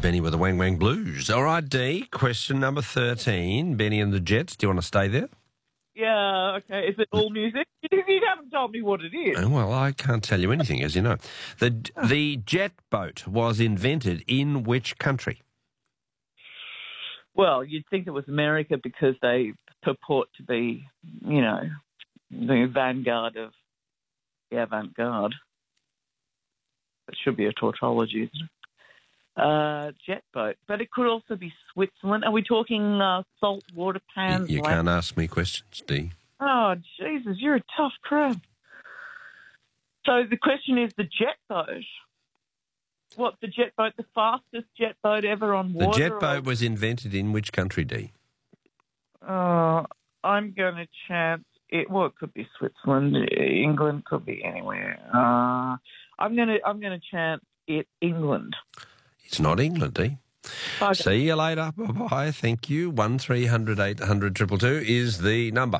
Benny with the Wang Wang Blues. All right, Dee, question number 13. Benny and the Jets. Do you want to stay there? Yeah, okay. Is it all music? You haven't told me what it is. Oh, well, I can't tell you anything, as you know. The jet boat was invented in which country? Well, you'd think it was America because they purport to be, the vanguard of the avant-garde. It should be a tautology, isn't it? Jet boat. But it could also be Switzerland. Are we talking saltwater pans? You can't ask me questions, Dee. Oh, Jesus, you're a tough crab. So the question is the jet boat. What, the jet boat, the fastest jet boat ever on water? The jet boat was invented in which country, Dee? I'm going to chance it. Well, it could be Switzerland, England, could be anywhere. I'm going to chance it England. It's not England, Dee. Okay. See you later. Bye-bye. Thank you. 1300 800 222 is the number.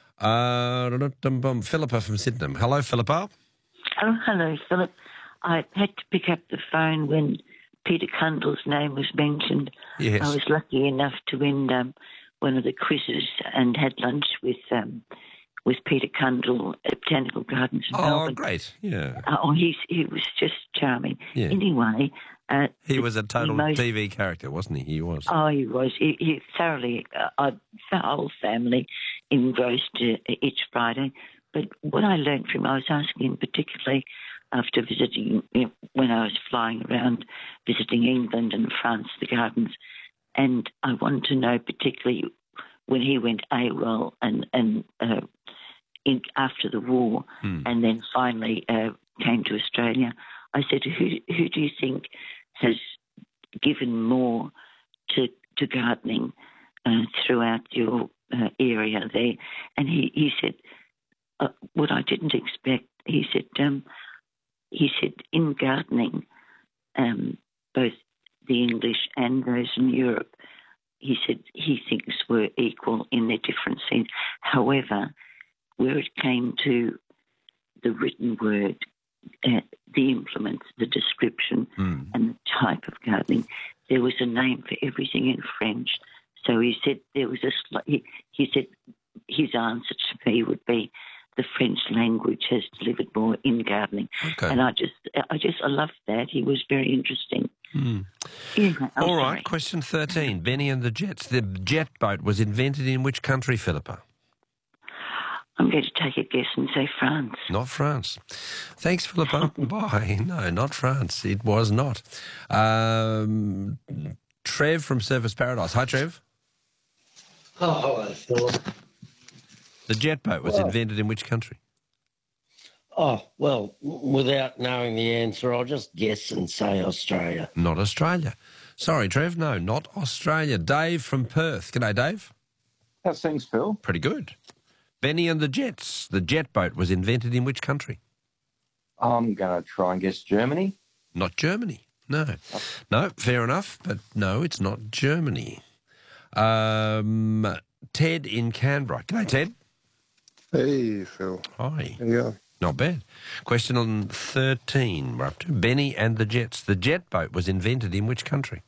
Philippa from Sydenham. Hello, Philippa. Oh, hello, Philip. I had to pick up the phone when Peter Cundall's name was mentioned. Yes. I was lucky enough to win one of the quizzes and had lunch with Peter Cundall at Botanical Gardens in Melbourne. Oh, great. Yeah. He was just charming. Yeah. Anyway. He was a total TV character, wasn't he? He was. Oh, he was. He thoroughly, the whole family engrossed each Friday. But what I learned from him, I was asking him particularly after visiting, when I was flying around, visiting England and France, the gardens, and I wanted to know particularly when he went AWOL and after the war, and then finally came to Australia. I said, who do you think has given more to gardening throughout your area there? And he said, what I didn't expect, he said in gardening, both the English and those in Europe, he said he thinks were equal in their differences. However, where it came to the written word, the implements, the description, and the type of gardening, there was a name for everything in French. So he said there was he said his answer to me would be the French language has delivered more in gardening. Okay. And I loved that. He was very interesting. Yeah, all right, question 13. Benny and the Jets. The jet boat was invented in which country, Philippa? I'm going to take a guess and say France. Not France. Thanks, Philippa. Bye. No, not France. It was not. Trev from Surfers Paradise. Hi, Trev. Oh, hello, Philip. The jet boat was invented in which country? Oh, well, without knowing the answer, I'll just guess and say Australia. Not Australia. Sorry, Trev. No, not Australia. Dave from Perth. G'day, Dave. How's things, Phil? Pretty good. Benny and the Jets. The jet boat was invented in which country? I'm going to try and guess Germany. Not Germany. No. No, fair enough, but no, it's not Germany. Ted in Canberra. G'day, Ted. Hey, Phil. Hi. How you going? Not bad. Question on 13 we're up to. Benny and the Jets. The jet boat was invented in which country?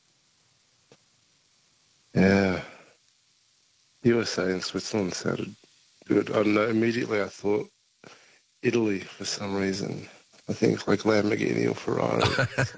Yeah. USA and Switzerland sounded good. I don't know. Immediately I thought Italy for some reason. I think like Lamborghini or Ferrari.